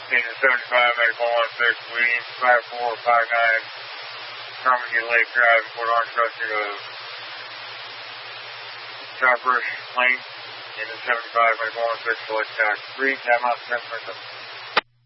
Station 75, Medical 16, William 5459, Carnegie Lake Drive, Port Orange, trusting a Sharpers Lane, Station 75, Medical 16, select tax 3, time out, 10 minutes.